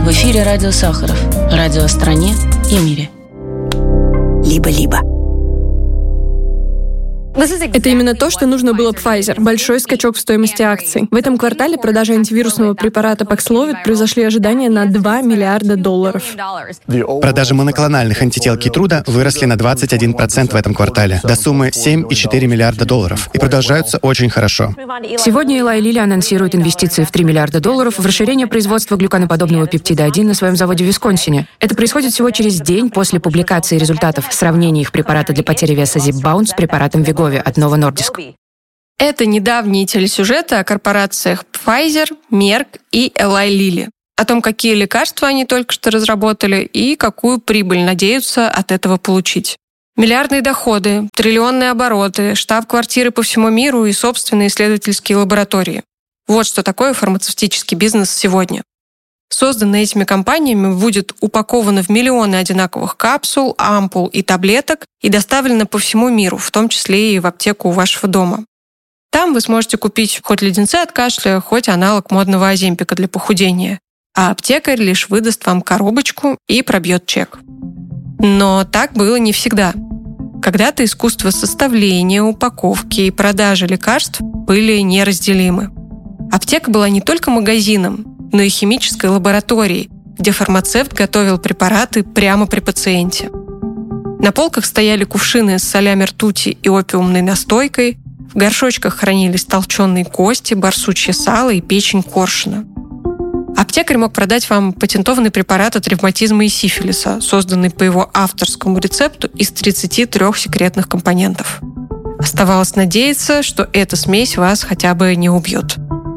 В эфире радио Сахаров. Радио о стране и мире. Либо-либо. Это именно то, что нужно было Pfizer. Большой скачок в стоимости акций. В этом квартале продажи антивирусного препарата Paxlovid превзошли ожидания на $2 миллиарда. Продажи моноклональных антител Keytruda выросли на 21% в этом квартале, до суммы $7,4 миллиарда, и продолжаются очень хорошо. Сегодня Eli Lilly анонсирует инвестиции в $3 миллиарда в расширение производства глюконоподобного пептида-1 на своем заводе в Висконсине. Это происходит всего через день после публикации результатов сравнения их препарата для потери веса Zepbound с препаратом Wegovy от Novo Nordisk. Это недавние телесюжеты о корпорациях Pfizer, Merck и Eli Lilly. О том, какие лекарства они только что разработали и какую прибыль надеются от этого получить. Миллиардные доходы, триллионные обороты, штаб-квартиры по всему миру и собственные исследовательские лаборатории. Вот что такое фармацевтический бизнес сегодня. Созданное этими компаниями будет упаковано в миллионы одинаковых капсул, ампул и таблеток и доставлено по всему миру, в том числе и в аптеку у вашего дома. Там вы сможете купить хоть леденцы от кашля, хоть аналог модного Оземпика для похудения, а аптекарь лишь выдаст вам коробочку и пробьет чек. Но так было не всегда. Когда-то искусство составления, упаковки и продажи лекарств были неразделимы. Аптека была не только магазином, но и химической лабораторией, где фармацевт готовил препараты прямо при пациенте. На полках стояли кувшины с солями ртути и опиумной настойкой, в горшочках хранились толченые кости, барсучье сало и печень коршуна. Аптекарь мог продать вам патентованный препарат от ревматизма и сифилиса, созданный по его авторскому рецепту из 33 секретных компонентов. Оставалось надеяться, что эта смесь вас хотя бы не убьет.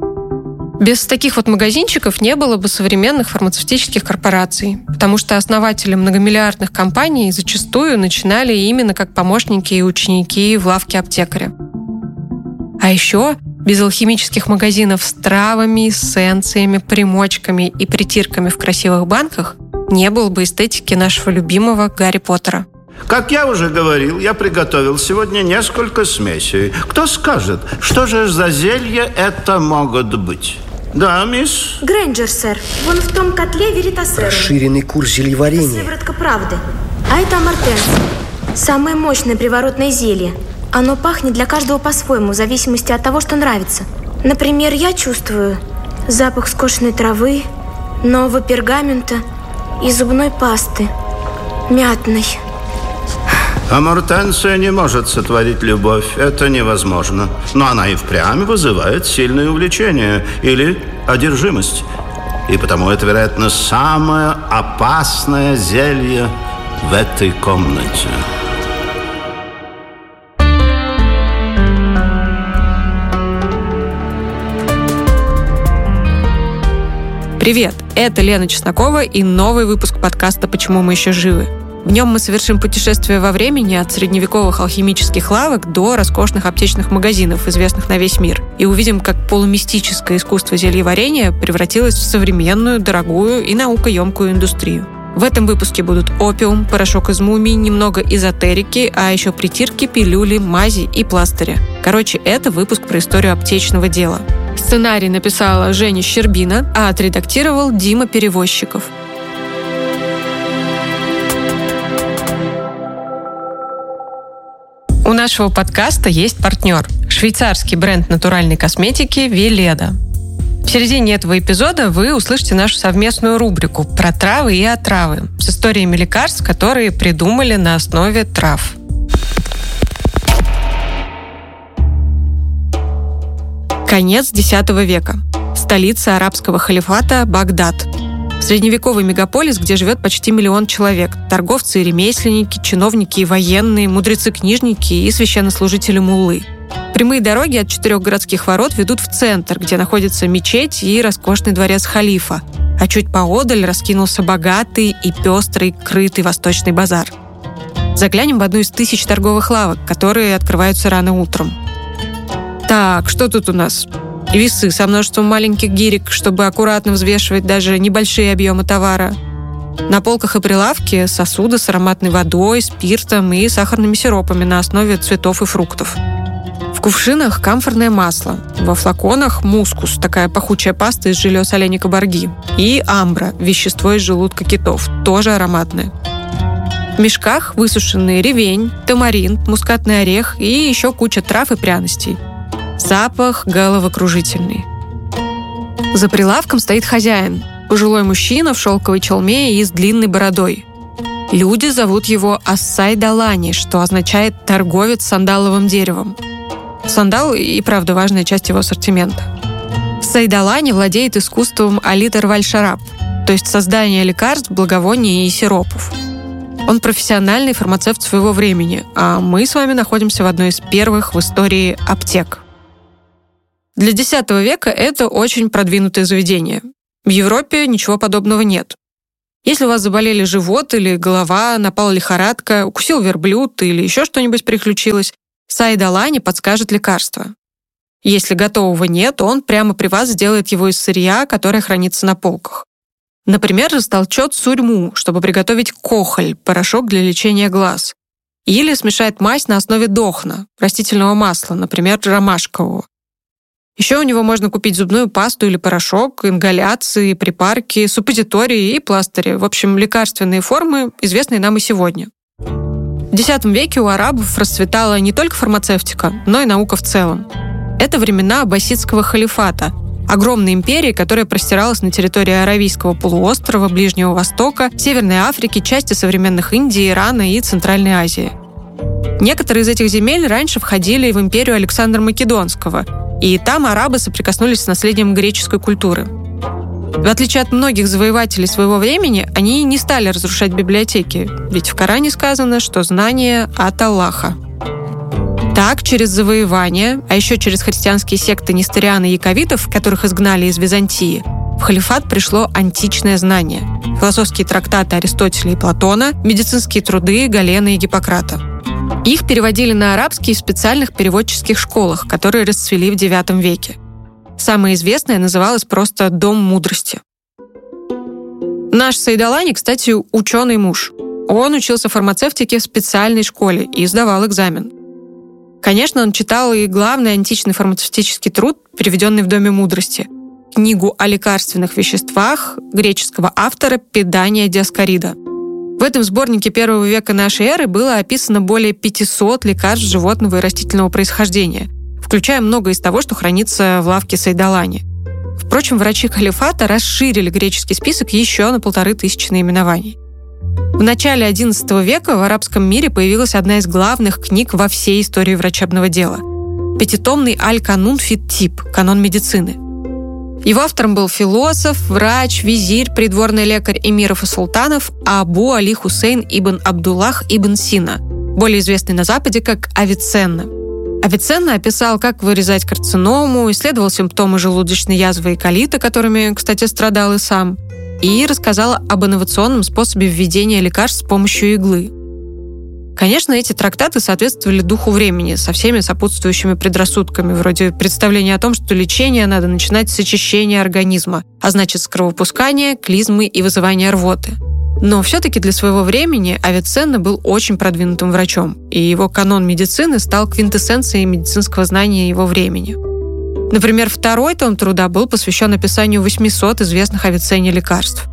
Без таких вот магазинчиков не было бы современных фармацевтических корпораций, потому что основатели многомиллиардных компаний зачастую начинали именно как помощники и ученики в лавке аптекаря. А еще без алхимических магазинов с травами, эссенциями, примочками и притирками в красивых банках не было бы эстетики нашего любимого Гарри Поттера. Как я уже говорил, я приготовил сегодня несколько смесей. Кто скажет, что же за зелья это могут быть? Да, мисс? Грейнджер, сэр. Вон в том котле веритасерум. Расширенный курс зельеварения. Сыворотка правды. А это амортенс. Самое мощное приворотное зелье. Оно пахнет для каждого по-своему, в зависимости от того, что нравится. Например, я чувствую запах скошенной травы, нового пергамента и зубной пасты. Мятной. Амортенция не может сотворить любовь. Это невозможно. Но она и впрямь вызывает сильное увлечение или одержимость. И потому это, вероятно, самое опасное зелье в этой комнате. Привет! Это Лена Чеснокова и новый выпуск подкаста «Почему мы еще живы?». В нем мы совершим путешествие во времени от средневековых алхимических лавок до роскошных аптечных магазинов, известных на весь мир, и увидим, как полумистическое искусство зельеварения превратилось в современную, дорогую и наукоемкую индустрию. В этом выпуске будут опиум, порошок из мумий, немного эзотерики, а еще притирки, пилюли, мази и пластыри. Короче, это выпуск про историю аптечного дела. Сценарий написала Женя Щербина, а отредактировал Дима Перевозчиков. У нашего подкаста есть партнер – швейцарский бренд натуральной косметики Веледа. В середине этого эпизода вы услышите нашу совместную рубрику про травы и отравы с историями лекарств, которые придумали на основе трав. Конец X века. Столица арабского халифата Багдад. Средневековый мегаполис, где живет почти 1 миллион человек. Торговцы и ремесленники, чиновники и военные, мудрецы-книжники и священнослужители муллы. Прямые дороги от 4 городских ворот ведут в центр, где находится мечеть и роскошный дворец халифа. А чуть поодаль раскинулся богатый и пестрый, крытый восточный базар. Заглянем в одну из 1000 торговых лавок, которые открываются рано утром. Так, что тут у нас? Весы со множеством маленьких гирек, чтобы аккуратно взвешивать даже небольшие объемы товара. На полках и прилавке сосуды с ароматной водой, спиртом и сахарными сиропами на основе цветов и фруктов. В кувшинах камфорное масло, во флаконах мускус, такая пахучая паста из желез оленя кабарги, и амбра, вещество из желудка китов, тоже ароматное. В мешках высушенный ревень, тамарин, мускатный орех и еще куча трав и пряностей. Запах головокружительный. За прилавком стоит хозяин, пожилой мужчина в шелковой челме и с длинной бородой. Люди зовут его Ассай Далани, что означает «торговец сандаловым деревом». Сандал и правда важная часть его ассортимента. Сайдалани владеет искусством алитер валь-шараб, то есть создание лекарств, благовоний и сиропов. Он профессиональный фармацевт своего времени, а мы с вами находимся в одной из первых в истории аптек. Для X века это очень продвинутое заведение. В Европе ничего подобного нет. Если у вас заболели живот или голова, напала лихорадка, укусил верблюд или еще что-нибудь приключилось, Сайдалани подскажет лекарство. Если готового нет, он прямо при вас сделает его из сырья, которое хранится на полках. Например, растолчет сурьму, чтобы приготовить кохоль, порошок для лечения глаз. Или смешает мазь на основе дохна, растительного масла, например, ромашкового. Еще у него можно купить зубную пасту или порошок, ингаляции, припарки, суппозитории и пластыри. В общем, лекарственные формы, известные нам и сегодня. В X веке у арабов расцветала не только фармацевтика, но и наука в целом. Это времена аббасидского халифата, огромной империи, которая простиралась на территории Аравийского полуострова, Ближнего Востока, Северной Африки, части современных Индии, Ирана и Центральной Азии. Некоторые из этих земель раньше входили в империю Александра Македонского, и там арабы соприкоснулись с наследием греческой культуры. В отличие от многих завоевателей своего времени, они не стали разрушать библиотеки, ведь в Коране сказано, что знание от Аллаха. Так, через завоевание, а еще через христианские секты несториан и яковитов, которых изгнали из Византии, в халифат пришло античное знание. Философские трактаты Аристотеля и Платона, медицинские труды Галена и Гиппократа. Их переводили на арабский в специальных переводческих школах, которые расцвели в IX веке. Самая известная называлась просто «Дом мудрости». Наш Сайдалани, кстати, ученый муж. Он учился фармацевтике в специальной школе и сдавал экзамен. Конечно, он читал и главный античный фармацевтический труд, переведенный в Доме мудрости, книгу о лекарственных веществах греческого автора Педания Диоскорида. В этом сборнике I века нашей эры было описано более 500 лекарств животного и растительного происхождения, включая многое из того, что хранится в лавке Сайдалани. Впрочем, врачи халифата расширили греческий список еще на 1500 наименований. В начале XI века в арабском мире появилась одна из главных книг во всей истории врачебного дела – пятитомный Аль-Канун фит-Тиб – канон медицины. Его автором был философ, врач, визирь, придворный лекарь эмиров и султанов Абу Али Хусейн ибн Абдуллах ибн Сина, более известный на Западе как Авиценна. Авиценна описал, как вырезать карциному, исследовал симптомы желудочной язвы и колита, которыми, кстати, страдал и сам, и рассказал об инновационном способе введения лекарств с помощью иглы. Конечно, эти трактаты соответствовали духу времени, со всеми сопутствующими предрассудками, вроде представления о том, что лечение надо начинать с очищения организма, а значит, с кровопускания, клизмы и вызывания рвоты. Но все-таки для своего времени Авиценна был очень продвинутым врачом, и его канон медицины стал квинтэссенцией медицинского знания его времени. Например, второй том труда был посвящен описанию 800 известных Авиценне лекарств.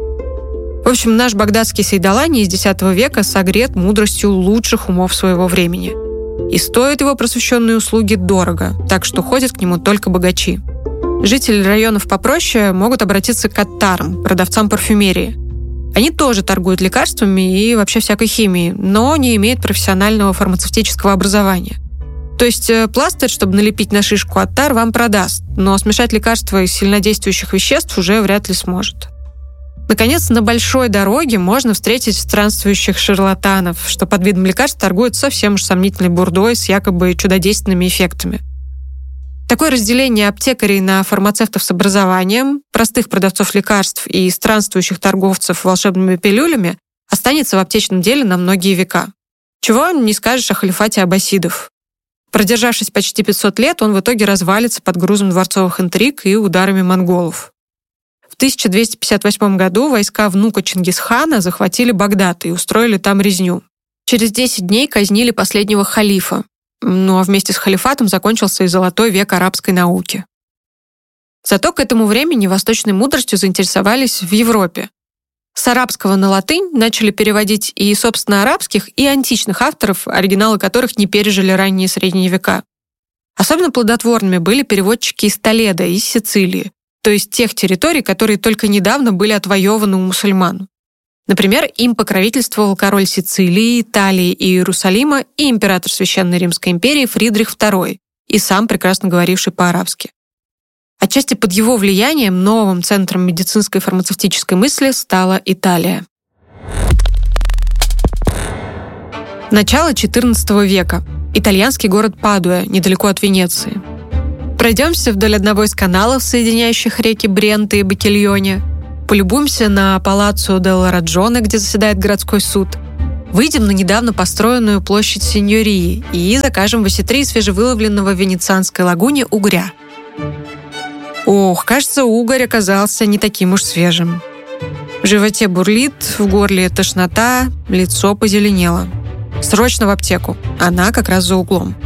В общем, наш багдадский Сайдалани из X века согрет мудростью лучших умов своего времени. И стоят его просвещенные услуги дорого, так что ходят к нему только богачи. Жители районов попроще могут обратиться к аттарам, продавцам парфюмерии. Они тоже торгуют лекарствами и вообще всякой химией, но не имеют профессионального фармацевтического образования. То есть пластырь, чтобы налепить на шишку, аттар вам продаст, но смешать лекарства из сильнодействующих веществ уже вряд ли сможет. Наконец, на большой дороге можно встретить странствующих шарлатанов, что под видом лекарств торгуют совсем уж сомнительной бурдой с якобы чудодейственными эффектами. Такое разделение аптекарей на фармацевтов с образованием, простых продавцов лекарств и странствующих торговцев волшебными пилюлями останется в аптечном деле на многие века. Чего не скажешь о халифате аббасидов. Продержавшись почти 500 лет, он в итоге развалится под грузом дворцовых интриг и ударами монголов. В 1258 году войска внука Чингисхана захватили Багдад и устроили там резню. Через 10 дней казнили последнего халифа. Ну а вместе с халифатом закончился и золотой век арабской науки. Зато к этому времени восточной мудростью заинтересовались в Европе. С арабского на латынь начали переводить и, собственно, арабских, и античных авторов, оригиналы которых не пережили ранние средние века. Особенно плодотворными были переводчики из Толедо, из Сицилии, то есть тех территорий, которые только недавно были отвоеваны у мусульман. Например, им покровительствовал король Сицилии, Италии и Иерусалима и император Священной Римской империи Фридрих II, и сам прекрасно говоривший по-арабски. Отчасти под его влиянием новым центром медицинской и фармацевтической мысли стала Италия. Начало XIV века. Итальянский город Падуя, недалеко от Венеции. Пройдемся вдоль одного из каналов, соединяющих реки Бренто и Бакильоне. Полюбуемся на Палаццо делла Раджоне, где заседает городской суд. Выйдем на недавно построенную площадь Синьории и закажем в осетри свежевыловленного в Венецианской лагуне угря. Ох, кажется, угорь оказался не таким уж свежим. В животе бурлит, в горле тошнота, лицо позеленело. Срочно в аптеку. Она как раз за углом.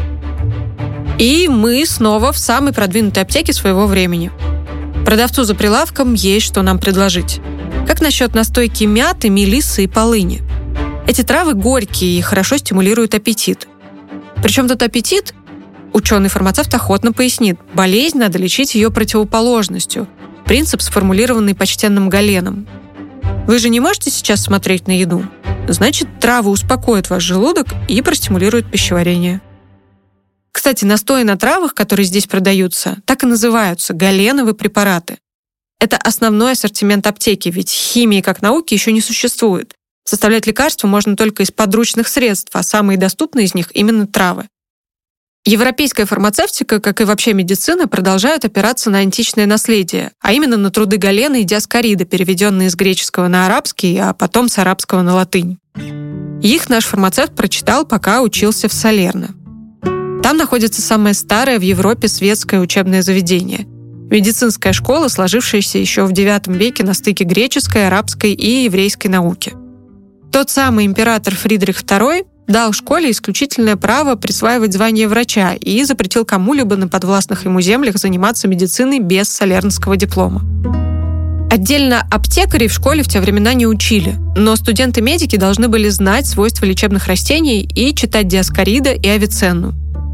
И мы снова в самой продвинутой аптеке своего времени. Продавцу за прилавком есть что нам предложить. Как насчет настойки мяты, мелиссы и полыни? Эти травы горькие и хорошо стимулируют аппетит. Причем тут аппетит, ученый-фармацевт охотно пояснит, болезнь надо лечить ее противоположностью. Принцип, сформулированный почтенным Галеном. Вы же не можете сейчас смотреть на еду? Значит, травы успокоят ваш желудок и простимулируют пищеварение. Кстати, настои на травах, которые здесь продаются, так и называются – галеновые препараты. Это основной ассортимент аптеки, ведь химии как науки еще не существует. Составлять лекарства можно только из подручных средств, а самые доступные из них именно травы. Европейская фармацевтика, как и вообще медицина, продолжают опираться на античное наследие, а именно на труды Галена и Диоскорида, переведенные с греческого на арабский, а потом с арабского на латынь. Их наш фармацевт прочитал, пока учился в Салерно. Там находится самое старое в Европе светское учебное заведение – медицинская школа, сложившаяся еще в IX веке на стыке греческой, арабской и еврейской науки. Тот самый император Фридрих II дал школе исключительное право присваивать звание врача и запретил кому-либо на подвластных ему землях заниматься медициной без салернского диплома. Отдельно аптекарей в школе в те времена не учили, но студенты-медики должны были знать свойства лечебных растений и читать Диоскорида и Авиценну.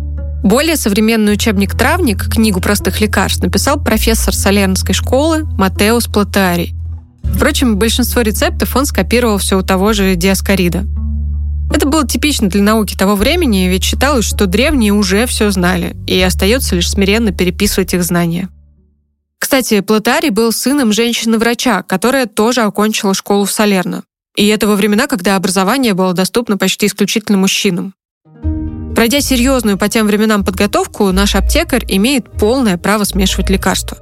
Более современный учебник «Травник», книгу простых лекарств, написал профессор салернской школы Матеус Платарий. Впрочем, большинство рецептов он скопировал все у того же Диоскорида. Это было типично для науки того времени, ведь считалось, что древние уже все знали, и остается лишь смиренно переписывать их знания. Кстати, Платарий был сыном женщины-врача, которая тоже окончила школу в Салерно. И это во времена, когда образование было доступно почти исключительно мужчинам. Пройдя серьезную по тем временам подготовку, наш аптекарь имеет полное право смешивать лекарства.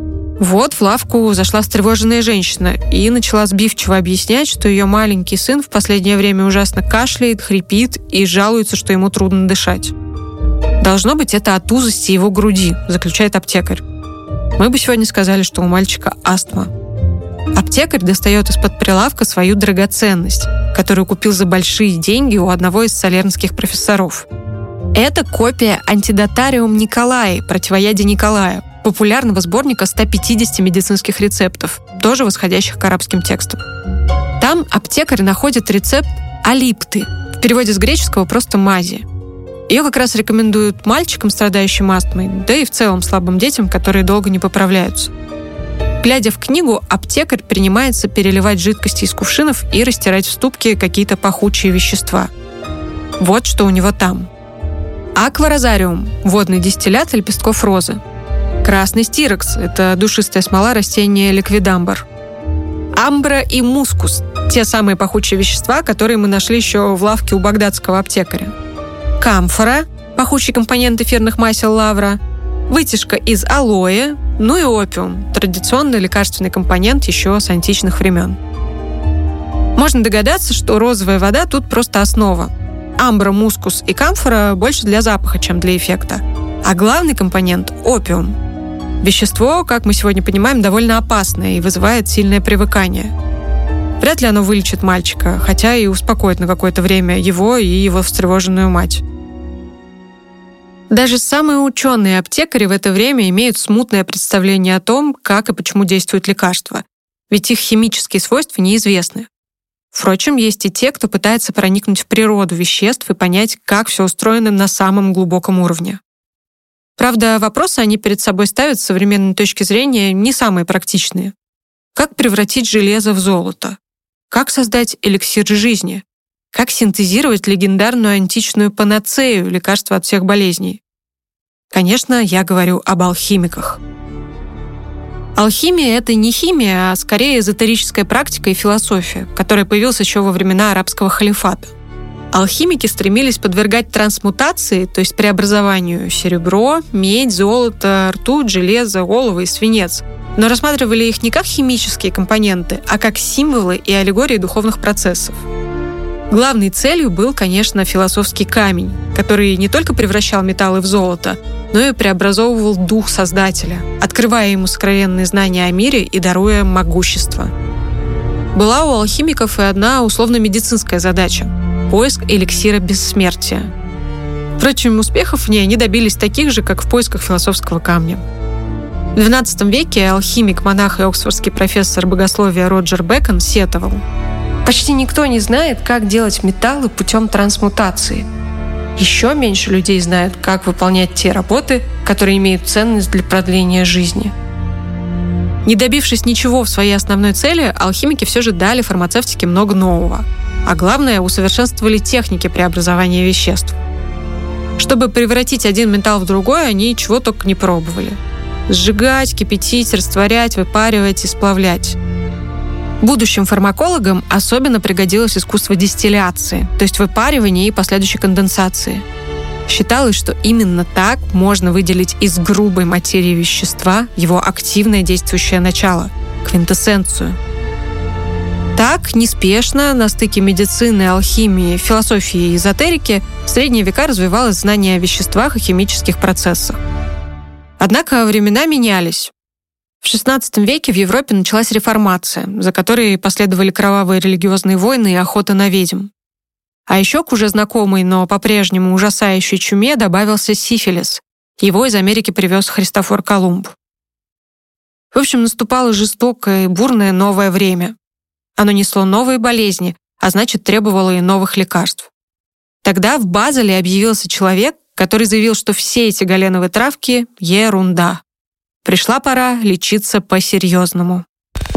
Вот в лавку зашла встревоженная женщина и начала сбивчиво объяснять, что ее маленький сын в последнее время ужасно кашляет, хрипит и жалуется, что ему трудно дышать. «Должно быть, это от узости его груди», — заключает аптекарь. Мы бы сегодня сказали, что у мальчика астма. Аптекарь достает из-под прилавка свою драгоценность, которую купил за большие деньги у одного из салернских профессоров. Это копия «Антидотариум Николаи», противоядия Николая, популярного сборника 150 медицинских рецептов, тоже восходящих к арабским текстам. Там аптекарь находит рецепт алипты, в переводе с греческого просто мази. Ее как раз рекомендуют мальчикам, страдающим астмой, да и в целом слабым детям, которые долго не поправляются. Глядя в книгу, аптекарь принимается переливать жидкости из кувшинов и растирать в ступке какие-то пахучие вещества. Вот что у него там. Акварозариум – водный дистиллят лепестков розы. Красный стирекс – это душистая смола растения ликвидамбр. Амбра и мускус – те самые пахучие вещества, которые мы нашли еще в лавке у багдадского аптекаря. Камфора – пахучий компонент эфирных масел лавра. Вытяжка из алоэ, ну и опиум – традиционный лекарственный компонент еще с античных времен. Можно догадаться, что розовая вода тут просто основа. Амбра, мускус и камфора больше для запаха, чем для эффекта. А главный компонент – опиум. Вещество, как мы сегодня понимаем, довольно опасное и вызывает сильное привыкание. Вряд ли оно вылечит мальчика, хотя и успокоит на какое-то время его и его встревоженную мать. Даже самые ученые аптекари в это время имеют смутное представление о том, как и почему действуют лекарства, ведь их химические свойства неизвестны. Впрочем, есть и те, кто пытается проникнуть в природу веществ и понять, как все устроено на самом глубоком уровне. Правда, вопросы они перед собой ставят с современной точки зрения не самые практичные. Как превратить железо в золото? Как создать эликсир жизни? Как синтезировать легендарную античную панацею, лекарство от всех болезней? Конечно, я говорю об алхимиках. Алхимия — это не химия, а скорее эзотерическая практика и философия, которая появилась еще во времена арабского халифата. Алхимики стремились подвергать трансмутации, то есть преобразованию, серебро, медь, золото, ртуть, железо, олово и свинец, но рассматривали их не как химические компоненты, а как символы и аллегории духовных процессов. Главной целью был, конечно, философский камень, который не только превращал металлы в золото, но и преобразовывал дух Создателя, открывая ему сокровенные знания о мире и даруя могущество. Была у алхимиков и одна условно-медицинская задача – поиск эликсира бессмертия. Впрочем, успехов в ней они добились таких же, как в поисках философского камня. В XII веке алхимик, монах и оксфордский профессор богословия Роджер Бэкон сетовал: «Почти никто не знает, как делать металлы путем трансмутации. Еще меньше людей знают, как выполнять те работы, которые имеют ценность для продления жизни». Не добившись ничего в своей основной цели, алхимики все же дали фармацевтике много нового. А главное, усовершенствовали техники преобразования веществ. Чтобы превратить один металл в другой, они чего только не пробовали. Сжигать, кипятить, растворять, выпаривать и сплавлять. Будущим фармакологам особенно пригодилось искусство дистилляции, то есть выпаривания и последующей конденсации. Считалось, что именно так можно выделить из грубой материи вещества его активное действующее начало – квинтэссенцию. Так, неспешно, на стыке медицины, алхимии, философии и эзотерики в средние века развивалось знание о веществах и химических процессах. Однако времена менялись. В XVI веке в Европе началась реформация, за которой последовали кровавые религиозные войны и охота на ведьм. А еще к уже знакомой, но по-прежнему ужасающей чуме добавился сифилис. Его из Америки привез Христофор Колумб. В общем, наступало жестокое и бурное новое время. Оно несло новые болезни, а значит, требовало и новых лекарств. Тогда в Базеле объявился человек, который заявил, что все эти галеновые травки — ерунда. Пришла пора лечиться по-серьезному.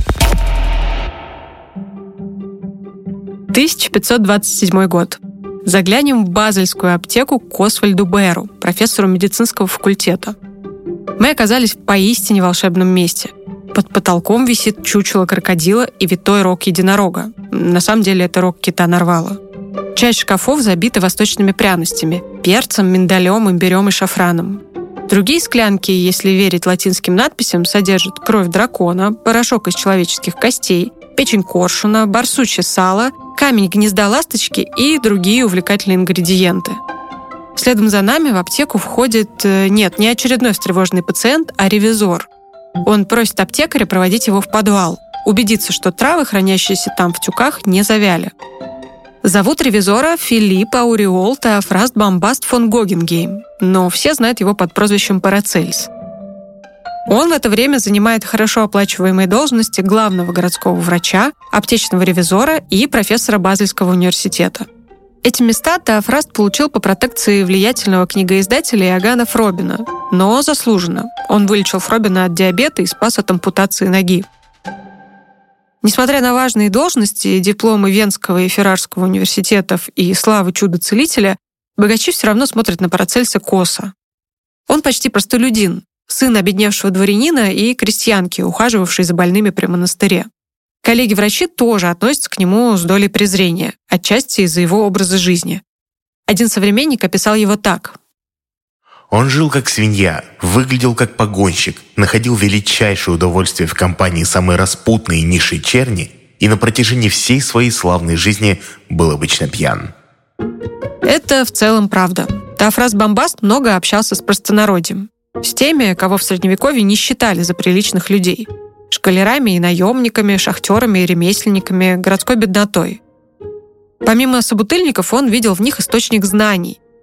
1527 год. Заглянем в базельскую аптеку к Освальду Беру, профессору медицинского факультета. Мы оказались в поистине волшебном месте. Под потолком висит чучело крокодила и витой рог единорога. На самом деле это рог кита-нарвала. Часть шкафов забита восточными пряностями – перцем, миндалем, имбирем и шафраном. Другие склянки, если верить латинским надписям, содержат кровь дракона, порошок из человеческих костей, печень коршуна, барсучье сало, камень гнезда ласточки и другие увлекательные ингредиенты. Следом за нами в аптеку входит, не очередной встревоженный пациент, а ревизор. Он просит аптекаря проводить его в подвал, убедиться, что травы, хранящиеся там в тюках, не завяли. Зовут ревизора Филипп Ауреол Теофраст Бомбаст фон Гогенгейм, но все знают его под прозвищем Парацельс. Он в это время занимает хорошо оплачиваемые должности главного городского врача, аптечного ревизора и профессора Базельского университета. Эти места Теофраст получил по протекции влиятельного книгоиздателя Иоганна Фробина, но заслуженно. Он вылечил Фробина от диабета и спас от ампутации ноги. Несмотря на важные должности, дипломы Венского и Феррарского университетов и славы чудо-целителя, богачи все равно смотрят на Парацельса косо. Он почти простолюдин, сын обедневшего дворянина и крестьянки, ухаживавшей за больными при монастыре. Коллеги-врачи тоже относятся к нему с долей презрения, отчасти из-за его образа жизни. Один современник описал его так. Он жил как свинья, выглядел как погонщик, находил величайшее удовольствие в компании самой распутной и низшей черни и на протяжении всей своей славной жизни был обычно пьян. Это в целом правда. Теофраст Бомбаст много общался с простонародьем, с теми, кого в Средневековье не считали за приличных людей. Школярами и наемниками, шахтерами и ремесленниками, городской беднотой. Помимо собутыльников, он видел в них источник знаний.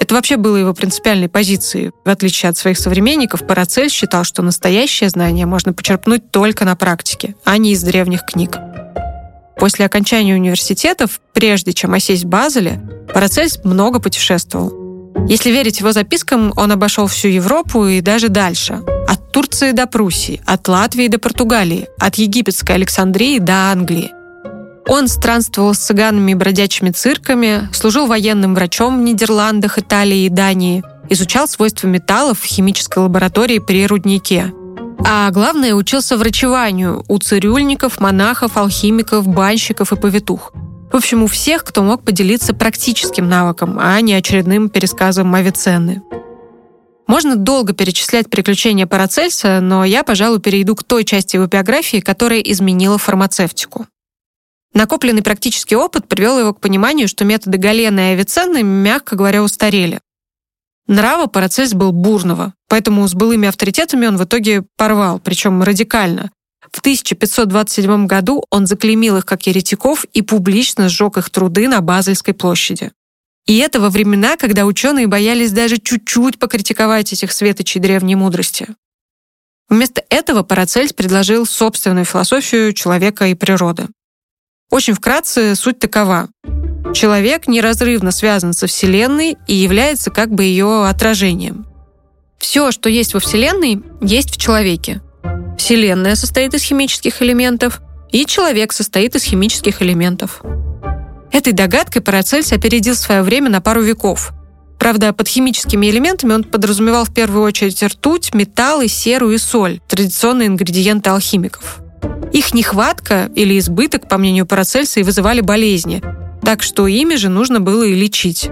Это вообще было его принципиальной позицией. В отличие от своих современников, Парацельс считал, что настоящее знание можно почерпнуть только на практике, а не из древних книг. После окончания университетов, прежде чем осесть в Базеле, Парацельс много путешествовал. Если верить его запискам, он обошел всю Европу и даже дальше. От Турции до Пруссии, от Латвии до Португалии, от египетской Александрии до Англии. Он странствовал с цыганами и бродячими цирками, служил военным врачом в Нидерландах, Италии и Дании, изучал свойства металлов в химической лаборатории при руднике. А главное, учился врачеванию у цирюльников, монахов, алхимиков, банщиков и повитух. В общем, у всех, кто мог поделиться практическим навыком, а не очередным пересказом Авиценны. Можно долго перечислять приключения Парацельса, но я, пожалуй, перейду к той части его биографии, которая изменила фармацевтику. Накопленный практический опыт привел его к пониманию, что методы Галена и Авиценны, мягко говоря, устарели. Нрава Парацельс был бурного, поэтому с былыми авторитетами он в итоге порвал, причем радикально. В 1527 году он заклеймил их как еретиков и публично сжег их труды на Базельской площади. И это во времена, когда ученые боялись даже чуть-чуть покритиковать этих светочей древней мудрости. Вместо этого Парацельс предложил собственную философию человека и природы. Очень вкратце суть такова. Человек неразрывно связан со Вселенной и является как бы ее отражением. Все, что есть во Вселенной, есть в человеке. Вселенная состоит из химических элементов, и человек состоит из химических элементов. Этой догадкой Парацельс опередил свое время на пару веков. Правда, под химическими элементами он подразумевал в первую очередь ртуть, металлы, серу и соль, традиционные ингредиенты алхимиков. Их нехватка или избыток, по мнению Парацельса, и вызывали болезни, так что ими же нужно было и лечить.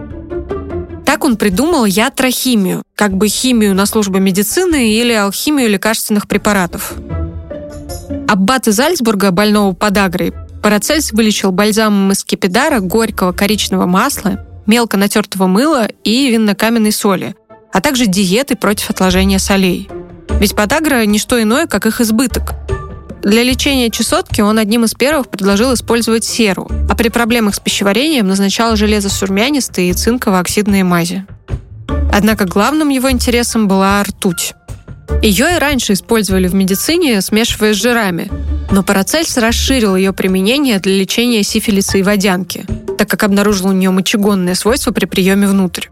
Так он придумал ятрохимию, как бы химию на службу медицины или алхимию лекарственных препаратов. Аббат из Зальцбурга, больного подагрой, Парацельс вылечил бальзамом из скипидара, горького коричневого масла, мелко натертого мыла и винно-каменной соли, а также диеты против отложения солей. Ведь подагра – не что иное, как их избыток. Для лечения чесотки он одним из первых предложил использовать серу, а при проблемах с пищеварением назначал железосурмянистые и цинково-оксидные мази. Однако главным его интересом была ртуть. Ее и раньше использовали в медицине, смешивая с жирами, но Парацельс расширил ее применение для лечения сифилиса и водянки, так как обнаружил у нее мочегонное свойство при приеме внутрь.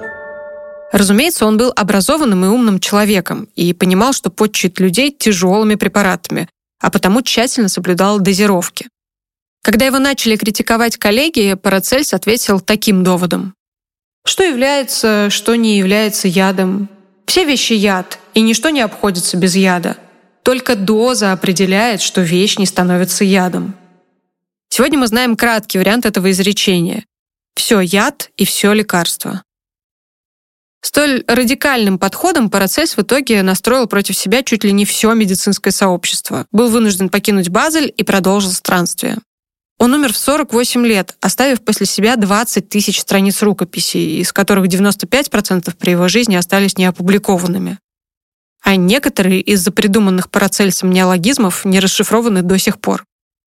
Разумеется, он был образованным и умным человеком и понимал, что подчует людей тяжелыми препаратами, а потому тщательно соблюдал дозировки. Когда его начали критиковать коллеги, Парацельс ответил таким доводом. Что является, что не является ядом? Все вещи яд, и ничто не обходится без яда. Только доза определяет, что вещь не становится ядом. Сегодня мы знаем краткий вариант этого изречения. Все яд и все лекарство. Столь радикальным подходом Парацельс в итоге настроил против себя чуть ли не все медицинское сообщество, был вынужден покинуть Базель и продолжил странствие. Он умер в 48 лет, оставив после себя 20 тысяч страниц рукописей, из которых 95% при его жизни остались неопубликованными. А некоторые из-за придуманных Парацельсом неологизмов не расшифрованы до сих пор.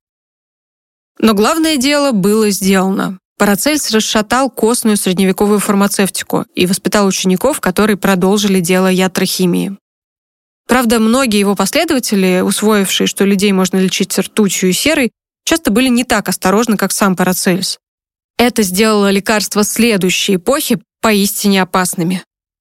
Но главное дело было сделано. Парацельс расшатал костную средневековую фармацевтику и воспитал учеников, которые продолжили дело ятрохимии. Правда, многие его последователи, усвоившие, что людей можно лечить ртутью и серой, часто были не так осторожны, как сам Парацельс. Это сделало лекарства следующей эпохи поистине опасными.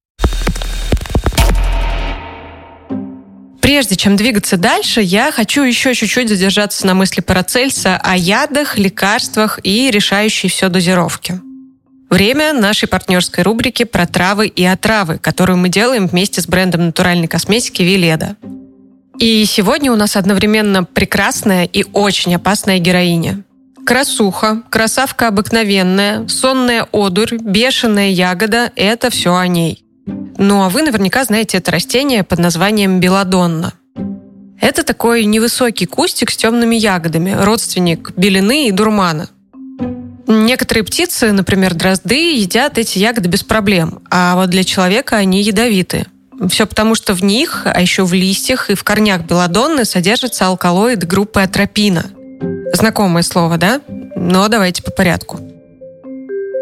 Прежде чем двигаться дальше, я хочу еще чуть-чуть задержаться на мысли Парацельса о ядах, лекарствах и решающей все дозировке. Время нашей партнерской рубрики про травы и отравы, которую мы делаем вместе с брендом натуральной косметики Веледа. И сегодня у нас одновременно прекрасная и очень опасная героиня. Красуха, красавка обыкновенная, сонная одурь, бешеная ягода – это все о ней. Ну а вы наверняка знаете это растение под названием белладонна. Это такой невысокий кустик с темными ягодами, родственник белины и дурмана. Некоторые птицы, например, дрозды, едят эти ягоды без проблем, а вот для человека они ядовиты. Все потому, что в них, а еще в листьях и в корнях белладонны содержится алкалоид группы атропина. Знакомое слово, да? Но давайте по порядку.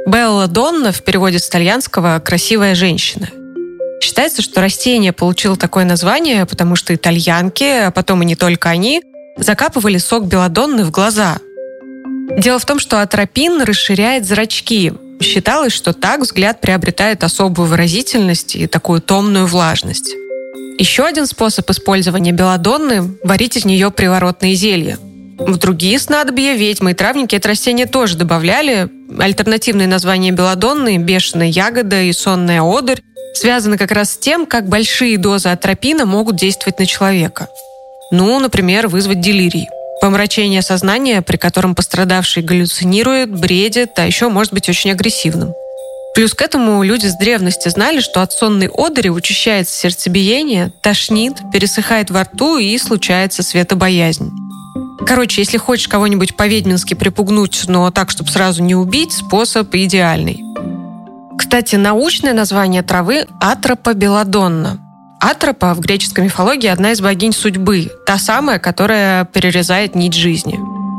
Белладонна в переводе с итальянского «красивая женщина». Считается, что растение получило такое название, потому что итальянки, а потом и не только они, закапывали сок белладонны в глаза. Дело в том, что атропин расширяет зрачки. Считалось, что так взгляд приобретает особую выразительность и такую томную влажность. Еще один способ использования белладонны – варить из нее приворотные зелья. В другие снадобья ведьмы и травники это растение тоже добавляли. Альтернативные названия белладонны – бешеная ягода и сонная одырь – связаны как раз с тем, как большие дозы атропина могут действовать на человека. Например, вызвать делирий. Помрачение сознания, при котором пострадавший галлюцинирует, бредит, а еще может быть очень агрессивным. Плюс к этому люди с древности знали, что от сонной одыри учащается сердцебиение, тошнит, пересыхает во рту и случается светобоязнь. Короче, если хочешь кого-нибудь по-ведьмински припугнуть, но так, чтобы сразу не убить, способ идеальный. Кстати, научное название травы – атропобелладонна. Атропа в греческой мифологии одна из богинь судьбы, та самая, которая перерезает нить жизни.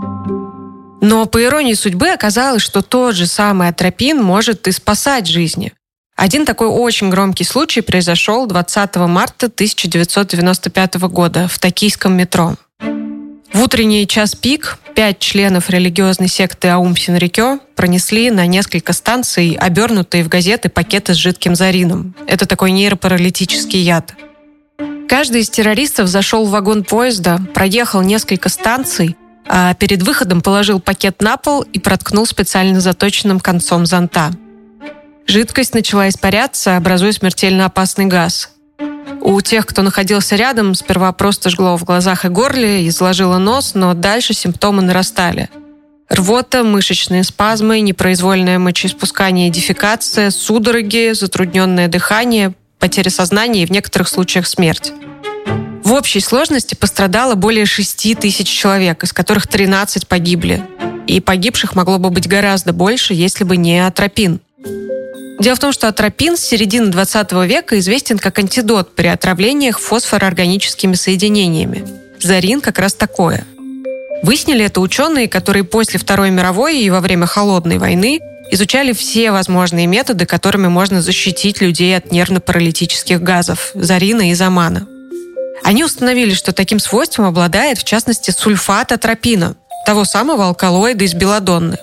Но по иронии судьбы оказалось, что тот же самый атропин может и спасать жизни. Один такой очень громкий случай произошел 20 марта 1995 года в токийском метро. В утренний час пик 5 членов религиозной секты Аум Синрикё пронесли на несколько станций обернутые в газеты пакеты с жидким зарином. Это такой нейропаралитический яд. Каждый из террористов зашел в вагон поезда, проехал несколько станций, а перед выходом положил пакет на пол и проткнул специально заточенным концом зонта. Жидкость начала испаряться, образуя смертельно опасный газ. У тех, кто находился рядом, сперва просто жгло в глазах и горле, и заложило нос, но дальше симптомы нарастали. Рвота, мышечные спазмы, непроизвольное мочеиспускание и дефекация, судороги, затрудненное дыхание, потеря сознания и в некоторых случаях смерть. В общей сложности пострадало более 6 тысяч человек, из которых 13 погибли. И погибших могло бы быть гораздо больше, если бы не атропин. Дело в том, что атропин с середины 20 века известен как антидот при отравлениях фосфороорганическими соединениями. Зарин как раз такое. Выяснили это ученые, которые после Второй мировой и во время Холодной войны изучали все возможные методы, которыми можно защитить людей от нервно-паралитических газов – зарина и замана. Они установили, что таким свойством обладает, в частности, сульфат атропина, того самого алкалоида из белладонны.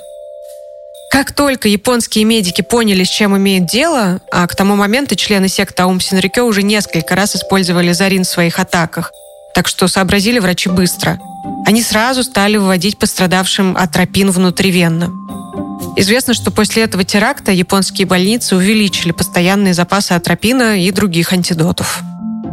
Как только японские медики поняли, с чем имеют дело, а к тому моменту члены секты Аум Синрикё уже несколько раз использовали зарин в своих атаках, так что сообразили врачи быстро. Они сразу стали вводить пострадавшим атропин внутривенно. Известно, что после этого теракта японские больницы увеличили постоянные запасы атропина и других антидотов.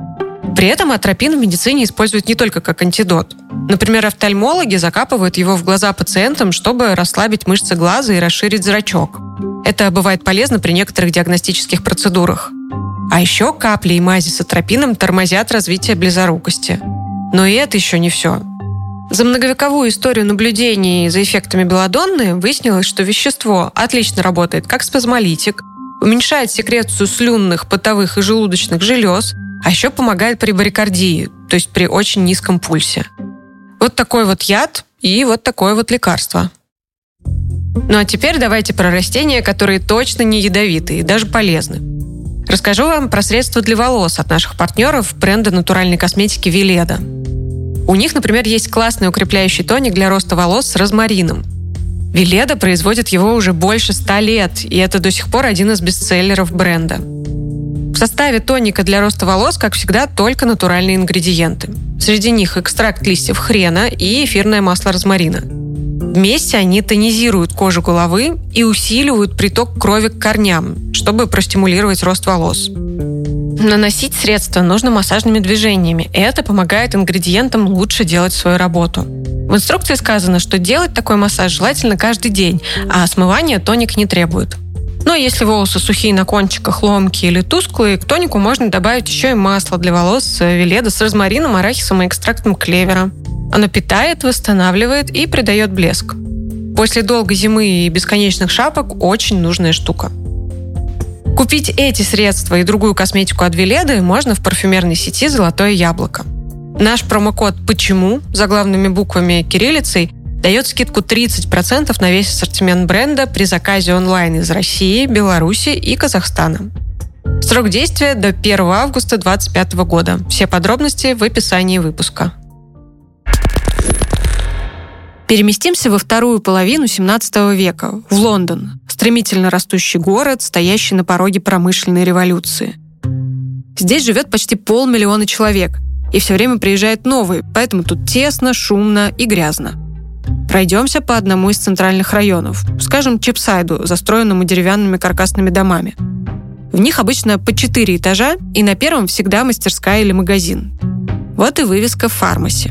При этом атропин в медицине используют не только как антидот. Например, офтальмологи закапывают его в глаза пациентам, чтобы расслабить мышцы глаза и расширить зрачок. Это бывает полезно при некоторых диагностических процедурах. А еще капли и мази с атропином тормозят развитие близорукости. Но и это еще не все. За многовековую историю наблюдений за эффектами белладонны выяснилось, что вещество отлично работает как спазмолитик, уменьшает секрецию слюнных, потовых и желудочных желез, а еще помогает при барикардии, то есть при очень низком пульсе. Вот такой вот яд и вот такое вот лекарство. Ну а теперь давайте про растения, которые точно не ядовитые и даже полезны. Расскажу вам про средства для волос от наших партнеров бренда натуральной косметики Веледа. У них, например, есть классный укрепляющий тоник для роста волос с розмарином. Веледа производит его уже больше 100 лет, и это до сих пор один из бестселлеров бренда. В составе тоника для роста волос, как всегда, только натуральные ингредиенты. Среди них экстракт листьев хрена и эфирное масло розмарина. Вместе они тонизируют кожу головы и усиливают приток крови к корням, чтобы простимулировать рост волос. Наносить средства нужно массажными движениями, и это помогает ингредиентам лучше делать свою работу. В инструкции сказано, что делать такой массаж желательно каждый день, а смывания тоник не требует. Но если волосы сухие на кончиках, ломкие или тусклые, к тонику можно добавить еще и масло для волос Веледа с розмарином, арахисом и экстрактом клевера. Оно питает, восстанавливает и придает блеск. После долгой зимы и бесконечных шапок очень нужная штука. Купить эти средства и другую косметику от Веледы можно в парфюмерной сети «Золотое яблоко». Наш промокод «Почему» заглавными буквами кириллицей дает скидку 30% на весь ассортимент бренда при заказе онлайн из России, Беларуси и Казахстана. Срок действия до 1 августа 2025 года. Все подробности в описании выпуска. Переместимся во вторую половину 17 века, в Лондон, стремительно растущий город, стоящий на пороге промышленной революции. Здесь живет почти 500 000 человек, и все время приезжают новые, поэтому тут тесно, шумно и грязно. Пройдемся по одному из центральных районов, скажем, Чипсайду, застроенному деревянными каркасными домами. В них обычно по 4 этажа, и на первом всегда мастерская или магазин. Вот и вывеска «Фармаси».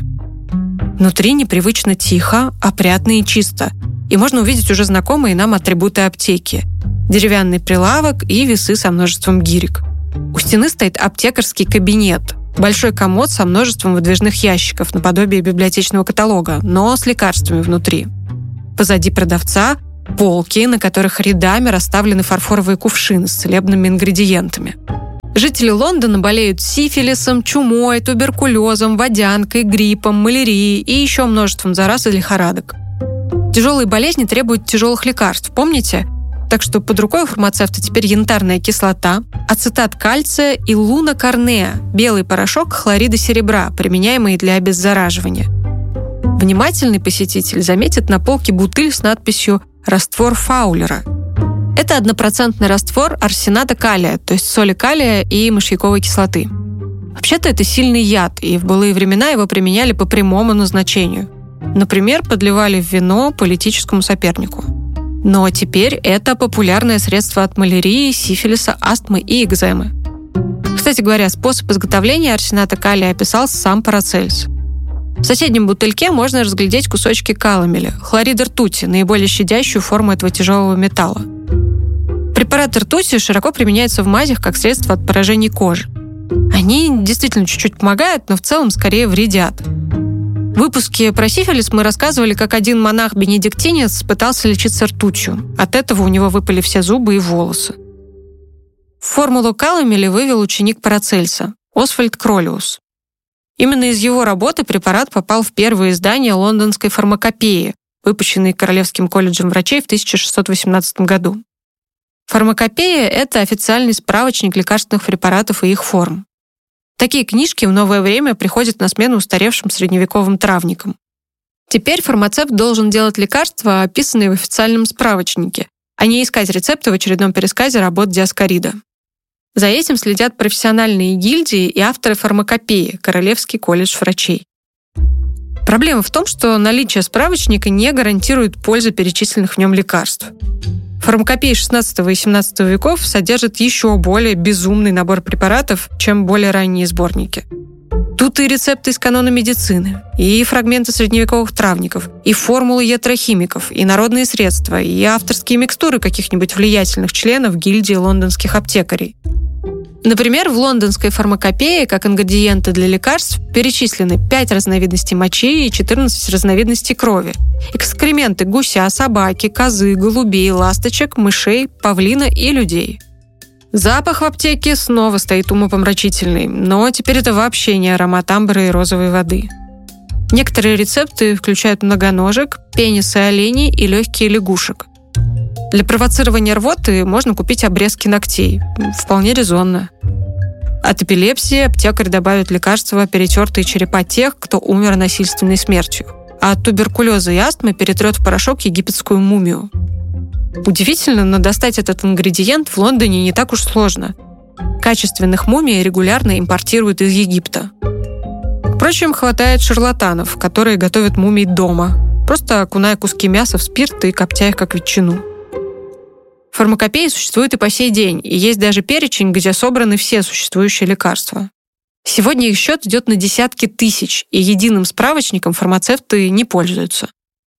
Внутри непривычно тихо, опрятно и чисто, и можно увидеть уже знакомые нам атрибуты аптеки – деревянный прилавок и весы со множеством гирек. У стены стоит аптекарский кабинет – большой комод со множеством выдвижных ящиков наподобие библиотечного каталога, но с лекарствами внутри. Позади продавца – полки, на которых рядами расставлены фарфоровые кувшины с целебными ингредиентами. Жители Лондона болеют сифилисом, чумой, туберкулезом, водянкой, гриппом, малярией и еще множеством зараз и лихорадок. Тяжелые болезни требуют тяжелых лекарств, помните? Так что под рукой у фармацевта теперь янтарная кислота, ацетат кальция и лунокарнеа – белый порошок хлорида серебра, применяемый для обеззараживания. Внимательный посетитель заметит на полке бутыль с надписью «Раствор Фаулера». Это 1% раствор арсената калия, то есть соли калия и мышьяковой кислоты. Вообще-то это сильный яд, и в былые времена его применяли по прямому назначению. Например, подливали в вино политическому сопернику. Но теперь это популярное средство от малярии, сифилиса, астмы и экземы. Кстати говоря, способ изготовления арсената калия описал сам Парацельс. В соседнем бутыльке можно разглядеть кусочки каламеля, хлорида ртути, наиболее щадящую форму этого тяжелого металла. Препараты ртути широко применяются в мазях как средство от поражений кожи. Они действительно чуть-чуть помогают, но в целом скорее вредят. В выпуске про сифилис мы рассказывали, как один монах-бенедиктинец пытался лечиться ртутью. От этого у него выпали все зубы и волосы. Формулу каламеля вывел ученик Парацельса Освальд Кролиус. Именно из его работы препарат попал в первое издание лондонской фармакопеи, выпущенной Королевским колледжем врачей в 1618 году. Фармакопея – это официальный справочник лекарственных препаратов и их форм. Такие книжки в новое время приходят на смену устаревшим средневековым травникам. Теперь фармацевт должен делать лекарства, описанные в официальном справочнике, а не искать рецепты в очередном пересказе работ Диоскорида. За этим следят профессиональные гильдии и авторы фармакопеи, Королевский колледж врачей. Проблема в том, что наличие справочника не гарантирует пользу перечисленных в нем лекарств. Фармакопея XVI и XVII веков содержит еще более безумный набор препаратов, чем более ранние сборники. Тут и рецепты из канона медицины, и фрагменты средневековых травников, и формулы ятрохимиков, и народные средства, и авторские микстуры каких-нибудь влиятельных членов гильдии лондонских аптекарей. Например, в лондонской фармакопее как ингредиенты для лекарств перечислены 5 разновидностей мочи и 14 разновидностей крови, экскременты гуся, собаки, козы, голубей, ласточек, мышей, павлина и людей. Запах в аптеке снова стоит умопомрачительный, но теперь это вообще не аромат амбра и розовой воды. Некоторые рецепты включают многоножек, пенисы оленей и легкие лягушек. Для провоцирования рвоты можно купить обрезки ногтей. Вполне резонно. От эпилепсии аптекарь добавит лекарства, перетертые черепа тех, кто умер насильственной смертью. А от туберкулеза и астмы перетрет в порошок египетскую мумию. Удивительно, но достать этот ингредиент в Лондоне не так уж сложно. Качественных мумий регулярно импортируют из Египта. Впрочем, хватает шарлатанов, которые готовят мумий дома, просто окуная куски мяса в спирт и коптя их как ветчину. Фармакопея существует и по сей день, и есть даже перечень, где собраны все существующие лекарства. Сегодня их счет идет на десятки тысяч, и единым справочником фармацевты не пользуются.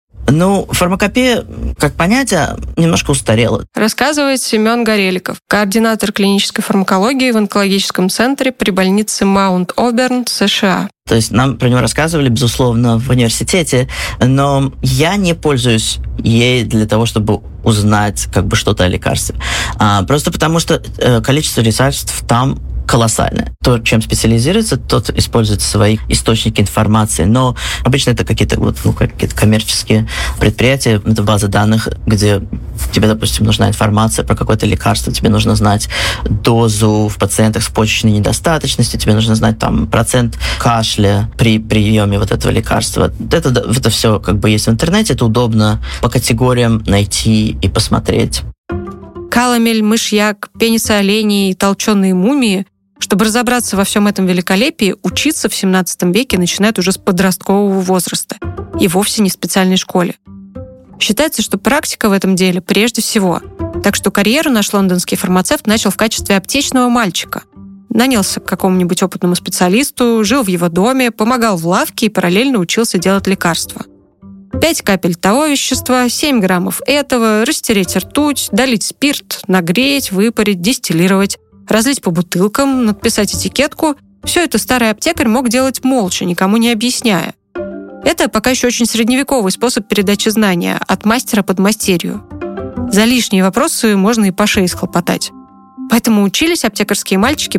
Фармакопея, как понятие, немножко устарела. Рассказывает Семен Гореликов, координатор клинической фармакологии в онкологическом центре при больнице Маунт-Оберн, США. То есть нам про него рассказывали, безусловно, в университете, но я не пользуюсь ей для того, чтобы узнать что-то о лекарстве. Просто потому что количество лекарств там колоссальное. То, чем специализируется, тот использует свои источники информации. Но обычно это какие-то какие-то коммерческие предприятия, это базы данных, где тебе, допустим, нужна информация про какое-то лекарство, тебе нужно знать дозу в пациентах с почечной недостаточностью, тебе нужно знать там процент кашля при приеме вот этого лекарства. Это все как бы есть в интернете, это удобно по категориям найти и посмотреть. Каламель, мышьяк, пенисы оленей, толченые мумии. Чтобы разобраться во всем этом великолепии, учиться в 17 веке начинают уже с подросткового возраста и вовсе не в специальной школе. Считается, что практика в этом деле прежде всего. Так что карьеру наш лондонский фармацевт начал в качестве аптечного мальчика. Нанялся к какому-нибудь опытному специалисту, жил в его доме, помогал в лавке и параллельно учился делать лекарства. 5 капель того вещества, 7 граммов этого, растереть ртуть, долить спирт, нагреть, выпарить, дистиллировать, разлить по бутылкам, надписать этикетку. Все это старый аптекарь мог делать молча, никому не объясняя. Это пока еще очень средневековый способ передачи знания от мастера под мастерью. За лишние вопросы можно и по шее схлопотать. Поэтому учились аптекарские мальчики